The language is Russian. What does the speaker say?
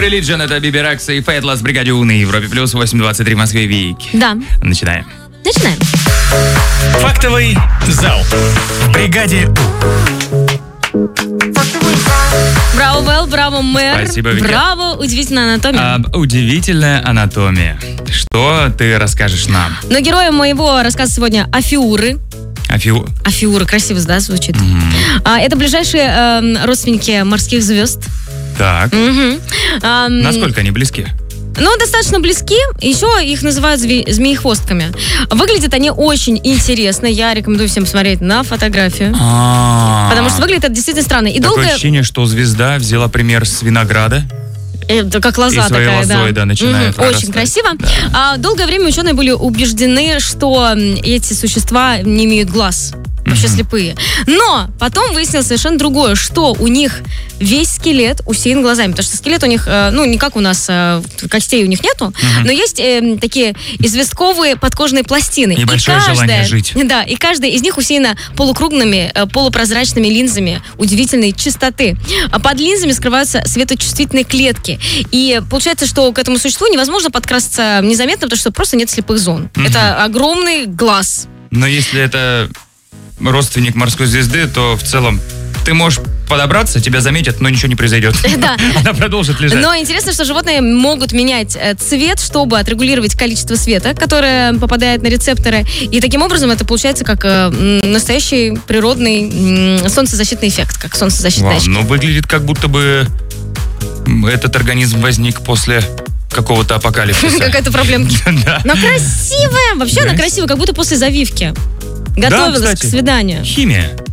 Religion, это Биби Рекса и Фейтлесс в бригаде У на Европе плюс 8:23 в Москве. Вики. Да. Начинаем. Фактовый зал. В бригаде Браво, Вэл, браво, мэр. Спасибо, Вики. Браво, удивительная анатомия. Удивительная анатомия. Что ты расскажешь нам? Но героем моего рассказа сегодня Афиуры. Афиуры, красиво, да, звучит? Это ближайшие родственники морских звезд. Так. Насколько они близки? Ну, достаточно близки. Еще их называют змеехвостками. Выглядят они очень интересно. Я рекомендую всем смотреть на фотографию. Потому что выглядит это действительно странно. И Такое ощущение, что звезда взяла пример с винограда. Это как лоза и своей такая, лозой, да, начинает прорастать. Очень красиво. Да. Долгое время ученые были убеждены, что эти существа не имеют глаз. Вообще слепые. Но потом выяснилось совершенно другое, что у них весь скелет усеян глазами. Потому что скелет у них, не как у нас, костей у них нету, но есть такие известковые подкожные пластины. И большое желание жить. Да, и каждая из них усеяна полукруглыми, полупрозрачными линзами удивительной чистоты. А под линзами скрываются светочувствительные клетки. И получается, что к этому существу невозможно подкрасться незаметно, потому что просто нет слепых зон. Это огромный глаз. Но если это родственник морской звезды, то в целом ты можешь подобраться, тебя заметят, но ничего не произойдет. Да. Она продолжит лежать. Но интересно, что животные могут менять цвет, чтобы отрегулировать количество света, которое попадает на рецепторы. И таким образом это получается как настоящий природный солнцезащитный эффект, как солнцезащитная очки. Ну, выглядит как будто бы этот организм возник после какого-то апокалипсиса. Какая-то проблемка. Но красивая! Вообще она красивая, как будто после завивки. Готовилась к свиданию. Химия.